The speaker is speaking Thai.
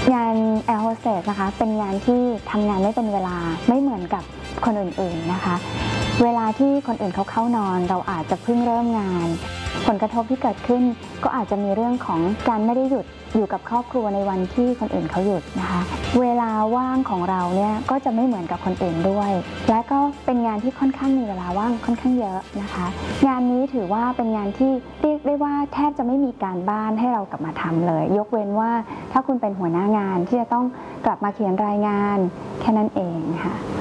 งานแอร์โฮสเตสนะคะเป็นงานที่ทำงานไม่เป็นเวลาไม่เหมือนกับคนอื่นๆนะคะเวลาที่คนอื่นเขาเข้านอนเราอาจจะเพิ่งเริ่มงานผลกระทบที่เกิดขึ้นก็อาจจะมีเรื่องของการไม่ได้หยุดอยู่กับครอบครัวในวันที่คนอื่นเขาหยุดนะคะเวลาว่างของเราเนี่ยก็จะไม่เหมือนกับคนอื่นด้วยและก็เป็นงานที่ค่อนข้างมีเวลาว่างค่อนข้างเยอะนะคะงานนี้ถือว่าเป็นงานที่เรียกได้ว่าแทบจะไม่มีการบ้านให้เรากลับมาทำเลยยกเว้นว่าถ้าคุณเป็นหัวหน้างานที่จะต้องกลับมาเขียนรายงานแค่นั้นเองค่ะ